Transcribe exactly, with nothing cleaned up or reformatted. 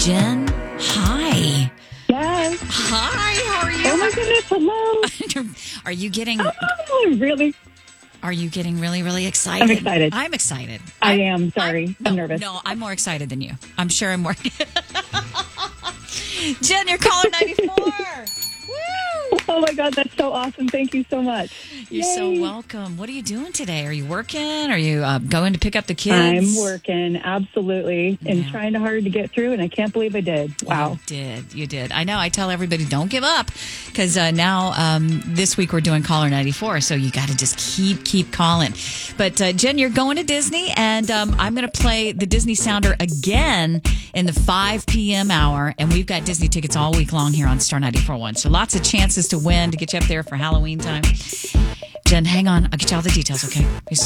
Jen, hi. Yes. Hi, how are you? Oh my goodness, hello. Are you getting Oh, I'm really, Are you getting really, really excited? I'm excited. I'm excited. I I'm- am, sorry. I'm, no, nervous. No, I'm more excited than you. I'm sure I'm more. Jen, you're caller ninety-four. Woo! Oh my God, that's so awesome. Thank you so much. You're Yay. so welcome. What are you doing today? Are you working? Are you uh, going to pick up the kids? I'm working, absolutely, and Yeah. trying hard to get through, and I can't believe I did. Wow. You did. You did. I know. I tell everybody, don't give up, because uh, now um, this week we're doing Caller ninety-four, so you got to just keep, keep calling. But uh, Jen, you're going to Disney, and um, I'm going to play the Disney Sounder again in the five p.m. hour, and we've got Disney tickets all week long here on Star ninety-four point one, so lots of chances to win, to get you up there for Halloween time. Jen, hang on. I'll get you all the details, okay?